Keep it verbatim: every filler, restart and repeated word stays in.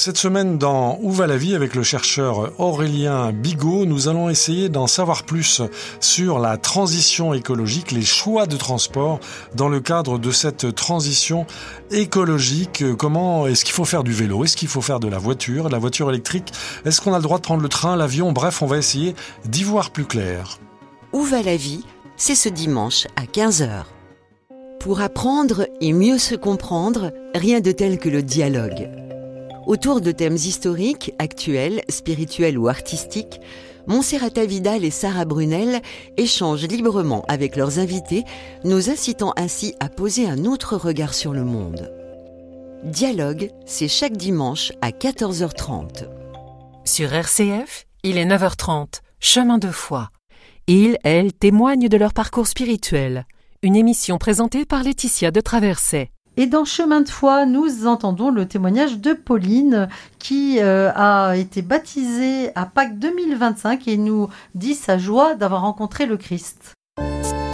Cette semaine dans Où va la vie avec le chercheur Aurélien Bigot, nous allons essayer d'en savoir plus sur la transition écologique, les choix de transport dans le cadre de cette transition écologique. Comment est-ce qu'il faut faire du vélo? Est-ce qu'il faut faire de la voiture, de la voiture électrique? Est-ce qu'on a le droit de prendre le train, l'avion? Bref, on va essayer d'y voir plus clair. Où va la vie? C'est ce dimanche à quinze heures. Pour apprendre et mieux se comprendre, rien de tel que le dialogue. Autour de thèmes historiques, actuels, spirituels ou artistiques, Monserrata Vidal et Sarah Brunel échangent librement avec leurs invités, nous incitant ainsi à poser un autre regard sur le monde. Dialogue, c'est chaque dimanche à quatorze heures trente. Sur R C F, il est neuf heures trente, chemin de foi. Ils, elles, témoignent de leur parcours spirituel. Une émission présentée par Laetitia de Traversay. Et dans Chemin de foi, nous entendons le témoignage de Pauline qui euh, a été baptisée à Pâques deux mille vingt-cinq et nous dit sa joie d'avoir rencontré le Christ.